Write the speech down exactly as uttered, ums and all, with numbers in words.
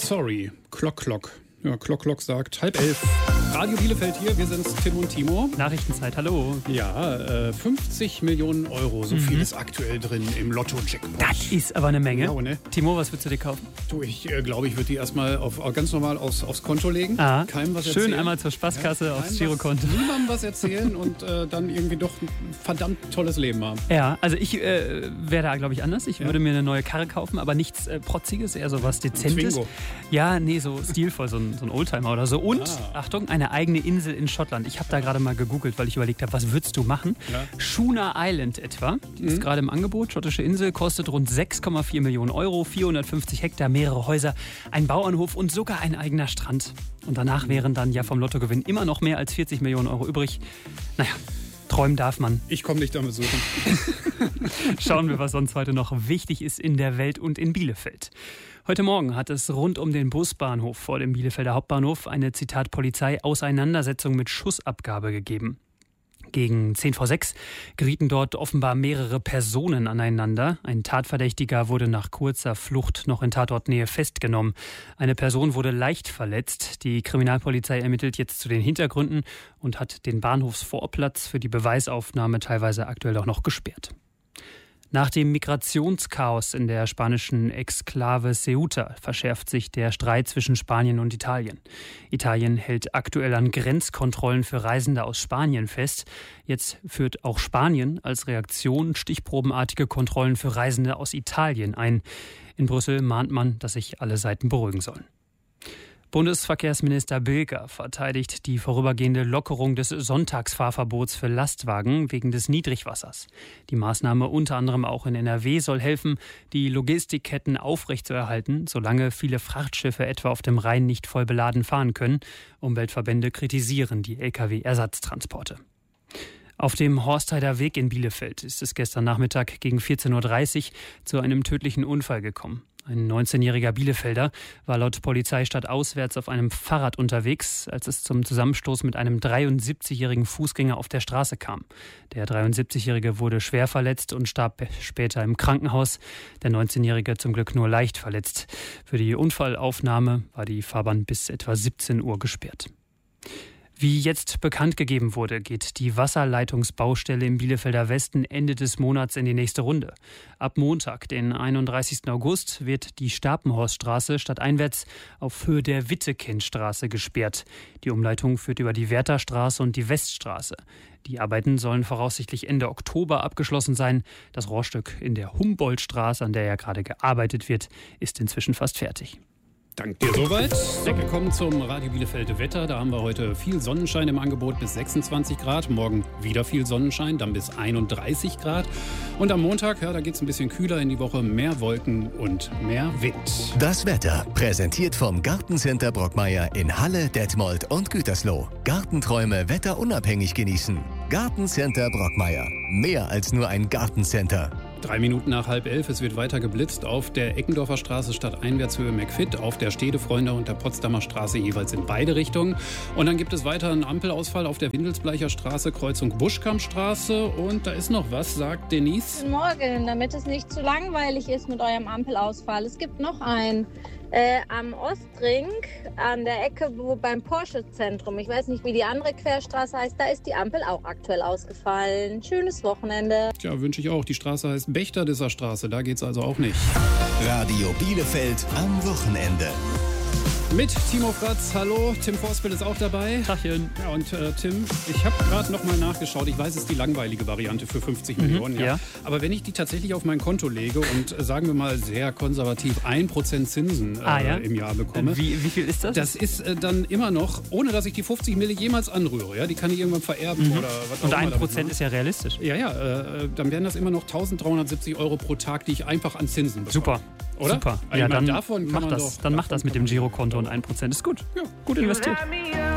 Sorry, Klock, Klock. Ja, Klock, Klock sagt halb elf. Radio Bielefeld hier, wir sind's, Tim und Timo. Nachrichtenzeit, hallo. Ja, äh, fünfzig Millionen Euro, so mhm. viel ist aktuell drin im Lotto-Jackpot. Das ist aber eine Menge. Genau, ne? Timo, was würdest du dir kaufen? Du, ich äh, glaube, ich würde die erstmal auf, ganz normal aufs, aufs Konto legen. Ah, Keinem was schön erzählen. Einmal zur Spaßkasse ja, aufs Girokonto. Niemandem was erzählen und äh, dann irgendwie doch ein verdammt tolles Leben haben. Ja, also ich äh, wäre da, glaube ich, anders. Ich ja. würde mir eine neue Karre kaufen, aber nichts äh, Protziges, eher so was Dezentes. Twingo. Ja, nee, so stilvoll, so ein, so ein Oldtimer oder so. Und, ah. Achtung, eine eigene Insel in Schottland. Ich habe da gerade mal gegoogelt, weil ich überlegt habe, was würdest du machen? Ja. Schooner Island etwa. Die mhm. ist gerade im Angebot. Schottische Insel, kostet rund sechs Komma vier Millionen Euro, vierhundertfünfzig Hektar, mehrere Häuser, ein Bauernhof und sogar ein eigener Strand. Und danach wären dann ja vom Lottogewinn immer noch mehr als vierzig Millionen Euro übrig. Naja, träumen darf man. Ich komme nicht damit suchen. Schauen wir, was sonst heute noch wichtig ist in der Welt und in Bielefeld. Heute Morgen hat es rund um den Busbahnhof vor dem Bielefelder Hauptbahnhof eine, Zitat Polizei, Auseinandersetzung mit Schussabgabe gegeben. Gegen zehn vor sechs gerieten dort offenbar mehrere Personen aneinander. Ein Tatverdächtiger wurde nach kurzer Flucht noch in Tatortnähe festgenommen. Eine Person wurde leicht verletzt. Die Kriminalpolizei ermittelt jetzt zu den Hintergründen und hat den Bahnhofsvorplatz für die Beweisaufnahme teilweise aktuell auch noch gesperrt. Nach dem Migrationschaos in der spanischen Exklave Ceuta verschärft sich der Streit zwischen Spanien und Italien. Italien hält aktuell an Grenzkontrollen für Reisende aus Spanien fest. Jetzt führt auch Spanien als Reaktion stichprobenartige Kontrollen für Reisende aus Italien ein. In Brüssel mahnt man, dass sich alle Seiten beruhigen sollen. Bundesverkehrsminister Bilger verteidigt die vorübergehende Lockerung des Sonntagsfahrverbots für Lastwagen wegen des Niedrigwassers. Die Maßnahme unter anderem auch in N R W soll helfen, die Logistikketten aufrechtzuerhalten, solange viele Frachtschiffe etwa auf dem Rhein nicht voll beladen fahren können. Umweltverbände kritisieren die L K W-Ersatztransporte. Auf dem Horstheider Weg in Bielefeld ist es gestern Nachmittag gegen vierzehn Uhr dreißig zu einem tödlichen Unfall gekommen. Ein neunzehnjähriger Bielefelder war laut Polizei stadtauswärts auf einem Fahrrad unterwegs, als es zum Zusammenstoß mit einem dreiundsiebzigjährigen Fußgänger auf der Straße kam. Der dreiundsiebzigjährige wurde schwer verletzt und starb später im Krankenhaus. Der neunzehnjährige zum Glück nur leicht verletzt. Für die Unfallaufnahme war die Fahrbahn bis etwa siebzehn Uhr gesperrt. Wie jetzt bekannt gegeben wurde, geht die Wasserleitungsbaustelle im Bielefelder Westen Ende des Monats in die nächste Runde. Ab Montag, den einunddreißigsten August, wird die Stapenhorststraße stadteinwärts auf Höhe der Wittekindstraße gesperrt. Die Umleitung führt über die Wärterstraße und die Weststraße. Die Arbeiten sollen voraussichtlich Ende Oktober abgeschlossen sein. Das Rohrstück in der Humboldtstraße, an der ja gerade gearbeitet wird, ist inzwischen fast fertig. Dank dir soweit. Wir kommen zum Radio Bielefeld Wetter. Da haben wir heute viel Sonnenschein im Angebot bis sechsundzwanzig Grad. Morgen wieder viel Sonnenschein, dann bis einunddreißig Grad. Und am Montag, ja, da geht es ein bisschen kühler in die Woche. Mehr Wolken und mehr Wind. Das Wetter präsentiert vom Gartencenter Brockmeier in Halle, Detmold und Gütersloh. Gartenträume wetterunabhängig genießen. Gartencenter Brockmeier. Mehr als nur ein Gartencenter. Drei Minuten nach halb elf, es wird weiter geblitzt auf der Eckendorfer Straße stadteinwärtshöhe McFit, auf der Stedefreunde und der Potsdamer Straße jeweils in beide Richtungen. Und dann gibt es weiter einen Ampelausfall auf der Windelsbleicher Straße, Kreuzung Buschkampstraße. Und da ist noch was, sagt Denise. Guten Morgen, damit es nicht zu langweilig ist mit eurem Ampelausfall. Es gibt noch einen. Äh, am Ostring, an der Ecke wo beim Porsche-Zentrum. Ich weiß nicht, wie die andere Querstraße heißt. Da ist die Ampel auch aktuell ausgefallen. Schönes Wochenende. Tja, wünsche ich auch. Die Straße heißt Bechterdisser Straße. Da geht's also auch nicht. Radio Bielefeld am Wochenende. Mit Timo Fratz, hallo, Tim Forstbill ist auch dabei. Tachchen. Ja, und äh, Tim, ich habe gerade noch mal nachgeschaut. Ich weiß, es ist die langweilige Variante für fünfzig Mhm, Millionen. Ja. ja. Aber wenn ich die tatsächlich auf mein Konto lege und äh, sagen wir mal sehr konservativ ein Prozent Zinsen äh, Ah, ja? im Jahr bekomme. Wie, wie viel ist das? Das ist äh, dann immer noch, ohne dass ich die fünfzig Millionen jemals anrühre. Ja? Die kann ich irgendwann vererben Mhm. oder was auch Und immer ein damit Prozent machen. ist ja realistisch. Ja, ja, äh, dann wären das immer noch eintausenddreihundertsiebzig Euro pro Tag, die ich einfach an Zinsen bekomme. Super. Oder? Super. Ich Ja, meine, dann davon kann mach man das, doch, dann mach davon das mit kann dem man- Girokonto und ein Prozent ist gut. Ja. Gut investiert.